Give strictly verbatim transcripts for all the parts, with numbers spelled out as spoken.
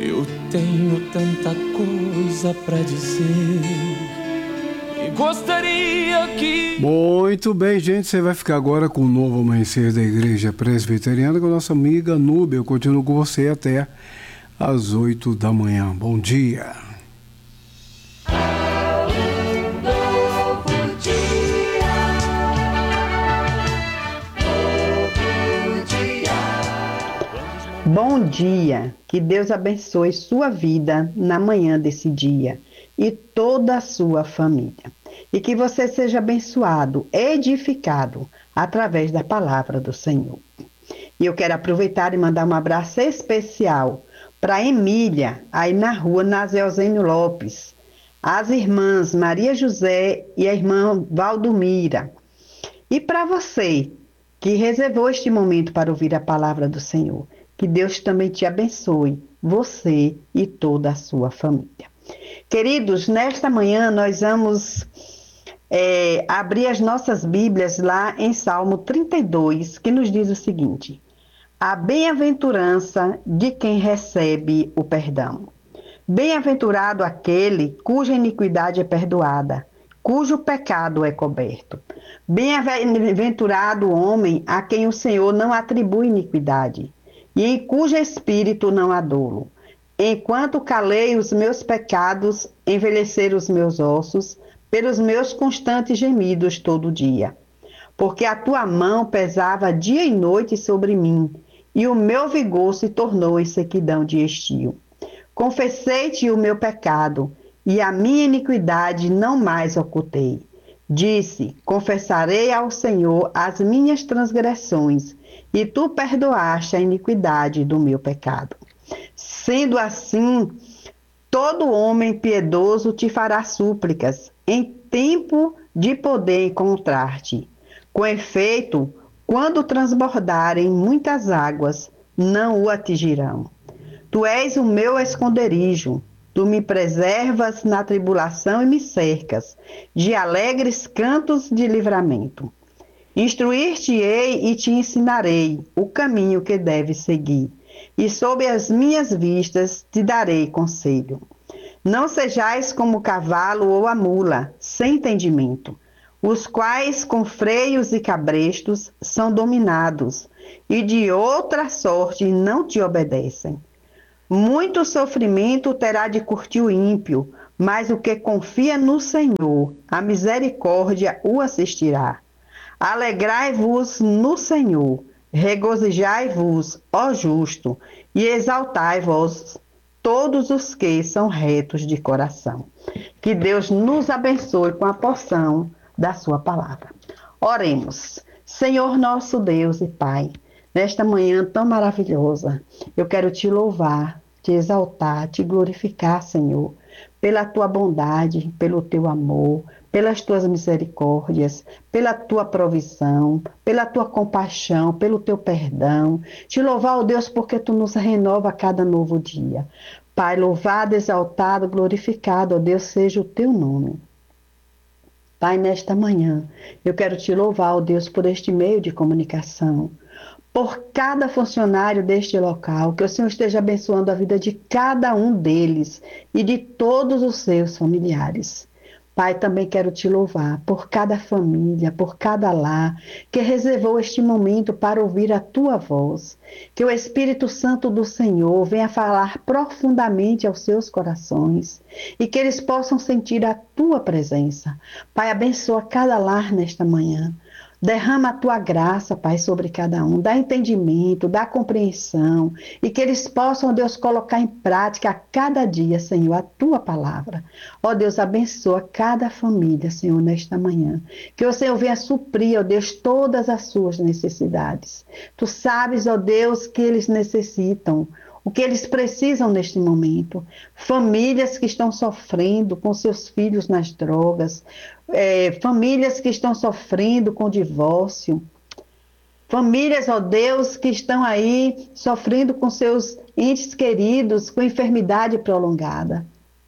Eu tenho tanta coisa pra dizer e gostaria que... Muito bem, gente, você vai ficar agora com o novo amanhecer da Igreja Presbiteriana com a nossa amiga Núbia. Eu continuo com você até às oito da manhã. Bom dia. Bom dia, que Deus abençoe sua vida na manhã desse dia e toda a sua família. E que você seja abençoado, edificado através da palavra do Senhor. E eu quero aproveitar e mandar um abraço especial para Emília, aí na rua Nazé Eusênio Lopes, as irmãs Maria José e a irmã Valdomira. E para você que reservou este momento para ouvir a palavra do Senhor, que Deus também te abençoe, você e toda a sua família. Queridos, nesta manhã nós vamos é, abrir as nossas Bíblias lá em Salmo trinta e dois, que nos diz o seguinte: a bem-aventurança de quem recebe o perdão. Bem-aventurado aquele cuja iniquidade é perdoada, cujo pecado é coberto. Bem-aventurado o homem a quem o Senhor não atribui iniquidade, e em cujo espírito não há dolo. Enquanto calei os meus pecados, envelheceram os meus ossos, pelos meus constantes gemidos todo dia. Porque a tua mão pesava dia e noite sobre mim, e o meu vigor se tornou em sequidão de estio. Confessei-te o meu pecado, e a minha iniquidade não mais ocultei. Disse: confessarei ao Senhor as minhas transgressões, e tu perdoaste a iniquidade do meu pecado. Sendo assim, todo homem piedoso te fará súplicas, em tempo de poder encontrar-te. Com efeito, quando transbordarem muitas águas, não o atingirão. Tu és o meu esconderijo, tu me preservas na tribulação e me cercas, de alegres cantos de livramento. Instruir-te-ei e te ensinarei o caminho que deves seguir, e sob as minhas vistas te darei conselho. Não sejais como o cavalo ou a mula, sem entendimento, os quais com freios e cabrestos são dominados, e de outra sorte não te obedecem. Muito sofrimento terá de curtir o ímpio, mas o que confia no Senhor, a misericórdia o assistirá. Alegrai-vos no Senhor, regozijai-vos, ó justo, e exaltai-vos todos os que são retos de coração. Que Deus nos abençoe com a porção da sua palavra. Oremos. Senhor nosso Deus e Pai, nesta manhã tão maravilhosa, eu quero te louvar, te exaltar, te glorificar, Senhor, pela tua bondade, pelo teu amor, pelas tuas misericórdias, pela tua provisão, pela tua compaixão, pelo teu perdão. Te louvar, ó Deus, porque tu nos renova a cada novo dia. Pai, louvado, exaltado, glorificado, ó Deus, seja o teu nome. Pai, nesta manhã, eu quero te louvar, ó Deus, por este meio de comunicação, por cada funcionário deste local, que o Senhor esteja abençoando a vida de cada um deles e de todos os seus familiares. Pai, também quero te louvar por cada família, por cada lar que reservou este momento para ouvir a tua voz. Que o Espírito Santo do Senhor venha falar profundamente aos seus corações e que eles possam sentir a tua presença. Pai, abençoa cada lar nesta manhã. Derrama a tua graça, Pai, sobre cada um. Dá entendimento, dá compreensão. E que eles possam, ó Deus, colocar em prática a cada dia, Senhor, a tua palavra. Ó Deus, abençoa cada família, Senhor, nesta manhã. Que o Senhor venha suprir, ó Deus, todas as suas necessidades. Tu sabes, ó Deus, que eles necessitam, o que eles precisam neste momento. Famílias que estão sofrendo com seus filhos nas drogas, é, famílias que estão sofrendo com divórcio, famílias, ó Deus, que estão aí sofrendo com seus entes queridos com enfermidade prolongada,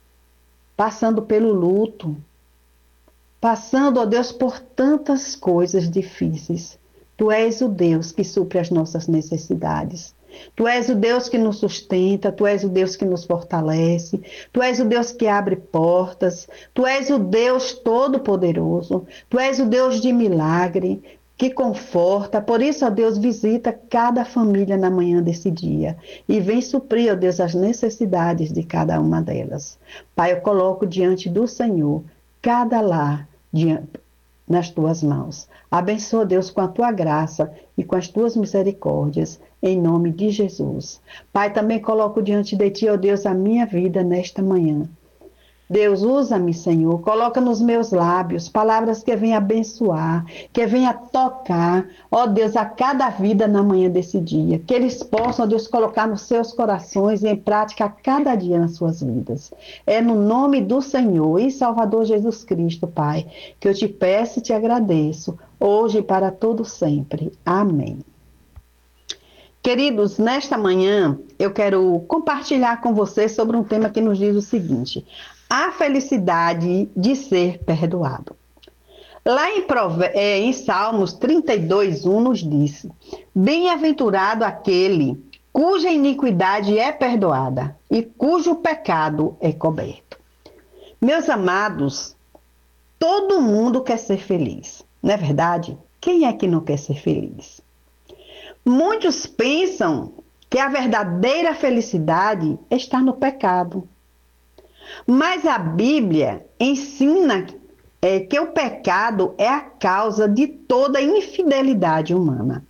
passando pelo luto, passando, ó Deus, por tantas coisas difíceis. Tu és o Deus que supre as nossas necessidades. Tu és o Deus que nos sustenta, Tu és o Deus que nos fortalece, Tu és o Deus que abre portas, Tu és o Deus todo-poderoso, Tu és o Deus de milagre, que conforta. Por isso, ó Deus, visita cada família na manhã desse dia e vem suprir, ó Deus, as necessidades de cada uma delas. Pai, eu coloco diante do Senhor cada lar diante nas tuas mãos. Abençoa, Deus, com a tua graça e com as tuas misericórdias, em nome de Jesus. Pai, também coloco diante de ti, ó Deus, a minha vida nesta manhã. Deus, usa-me, Senhor, coloca nos meus lábios palavras que venham abençoar, que venham tocar, ó Deus, a cada vida na manhã desse dia, que eles possam, ó Deus, colocar nos seus corações e em prática a cada dia nas suas vidas. É no nome do Senhor e Salvador Jesus Cristo, Pai, que eu te peço e te agradeço, hoje e para todo sempre. Amém. Queridos, nesta manhã eu quero compartilhar com vocês sobre um tema que nos diz o seguinte: a felicidade de ser perdoado. Lá em, é, em Salmos trinta e dois, um nos diz: bem-aventurado aquele cuja iniquidade é perdoada e cujo pecado é coberto. Meus amados, todo mundo quer ser feliz, não é verdade? Quem é que não quer ser feliz? Muitos pensam que a verdadeira felicidade está no pecado. Mas a Bíblia ensina é, que o pecado é a causa de toda infidelidade humana.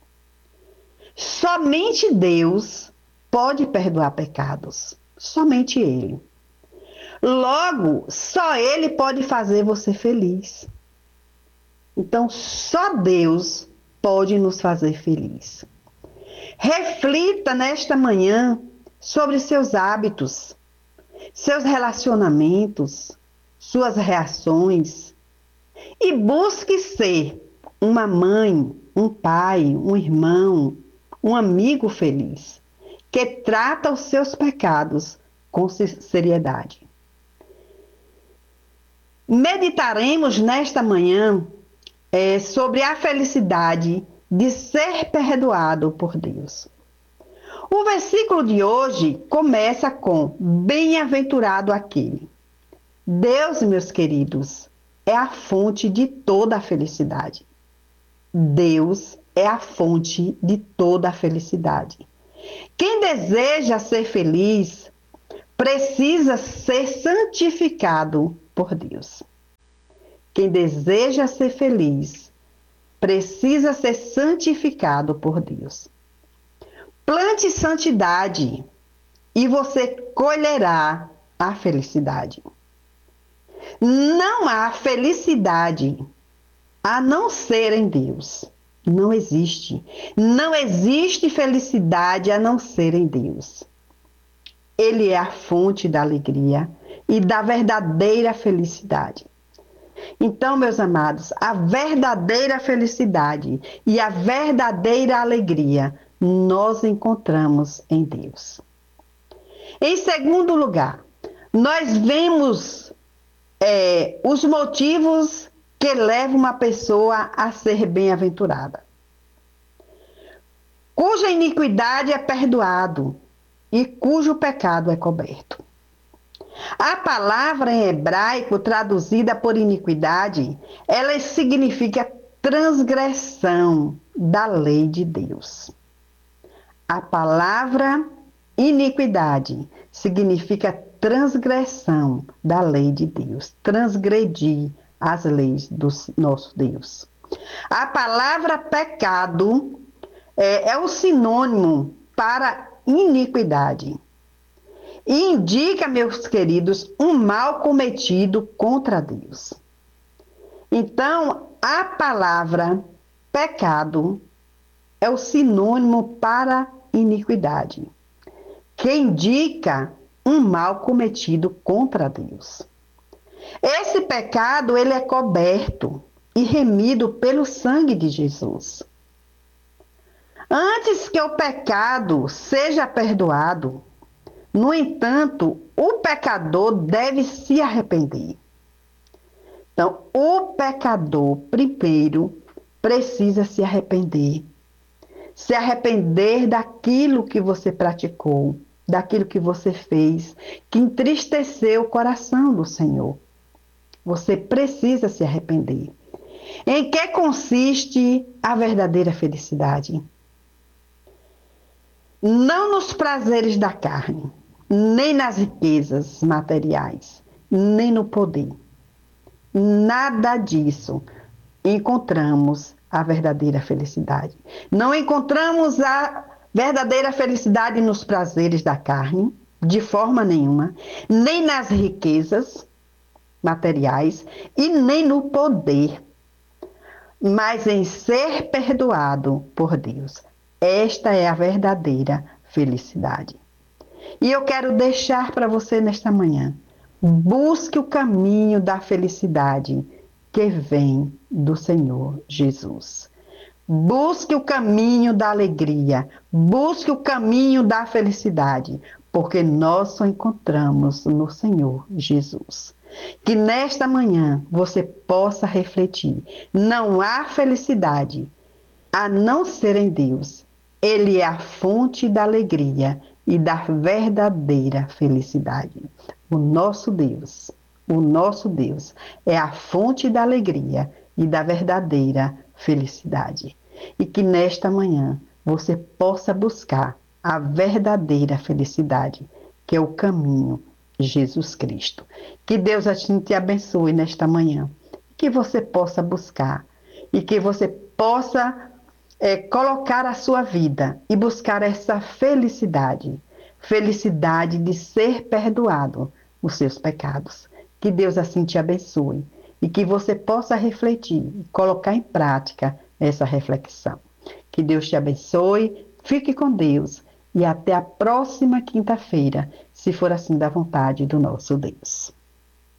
Somente Deus pode perdoar pecados. Somente Ele. Logo, só Ele pode fazer você feliz. Então, só Deus pode nos fazer feliz. Reflita nesta manhã sobre seus hábitos, seus relacionamentos, suas reações e busque ser uma mãe, um pai, um irmão, um amigo feliz, que trata os seus pecados com seriedade. Meditaremos nesta manhã é, sobre a felicidade de ser perdoado por Deus. O versículo de hoje começa com bem-aventurado aquele. Deus, meus queridos, é a fonte de toda a felicidade. Deus é a fonte de toda a felicidade. Quem deseja ser feliz precisa ser santificado por Deus. Quem deseja ser feliz precisa ser santificado por Deus. Plante santidade e você colherá a felicidade. Não há felicidade a não ser em Deus. Não existe. Não existe felicidade a não ser em Deus. Ele é a fonte da alegria e da verdadeira felicidade. Então, meus amados, a verdadeira felicidade e a verdadeira alegria nós encontramos em Deus. Em segundo lugar, nós vemos é, os motivos que levam uma pessoa a ser bem-aventurada. Cuja iniquidade é perdoado e cujo pecado é coberto. A palavra em hebraico traduzida por iniquidade, ela significa transgressão da lei de Deus. A palavra iniquidade significa transgressão da lei de Deus, transgredir as leis do nosso Deus. A palavra pecado é, é o sinônimo para iniquidade. E indica, meus queridos, um mal cometido contra Deus. Então, a palavra pecado é o sinônimo para iniquidade, que indica um mal cometido contra Deus. Esse pecado, ele é coberto e remido pelo sangue de Jesus. Antes que o pecado seja perdoado, no entanto, o pecador deve se arrepender. Então, o pecador, primeiro, precisa se arrepender, se arrepender daquilo que você praticou, daquilo que você fez, que entristeceu o coração do Senhor. Você precisa se arrepender. Em que consiste a verdadeira felicidade? Não nos prazeres da carne, nem nas riquezas materiais, nem no poder. Nada disso encontramos a verdadeira felicidade. Não encontramos a verdadeira felicidade nos prazeres da carne, de forma nenhuma, nem nas riquezas materiais e nem no poder, mas em ser perdoado por Deus. Esta é a verdadeira felicidade. E eu quero deixar para você nesta manhã: busque o caminho da felicidade que vem do Senhor Jesus. Busque o caminho da alegria, busque o caminho da felicidade, porque nós só encontramos no Senhor Jesus. Que nesta manhã você possa refletir: não há felicidade a não ser em Deus. Ele é a fonte da alegria e da verdadeira felicidade. O nosso Deus, o nosso Deus é a fonte da alegria e da verdadeira felicidade. E que nesta manhã você possa buscar a verdadeira felicidade, que é o caminho de Jesus Cristo. Que Deus assim te abençoe nesta manhã, que você possa buscar e que você possa é, colocar a sua vida e buscar essa felicidade, felicidade de ser perdoado os seus pecados. Que Deus assim te abençoe e que você possa refletir e colocar em prática essa reflexão. Que Deus te abençoe, fique com Deus e até a próxima quinta-feira, se for assim da vontade do nosso Deus.